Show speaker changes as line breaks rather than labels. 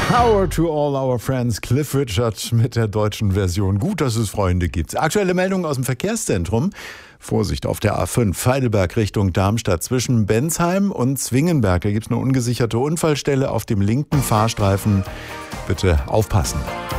Power to all our friends. Cliff Richard mit der deutschen Version. Gut, dass es Freunde gibt. Aktuelle Meldungen aus dem Verkehrszentrum. Vorsicht auf der A5 Heidelberg Richtung Darmstadt zwischen Bensheim und Zwingenberg. Da gibt es eine ungesicherte Unfallstelle auf dem linken Fahrstreifen. Bitte aufpassen.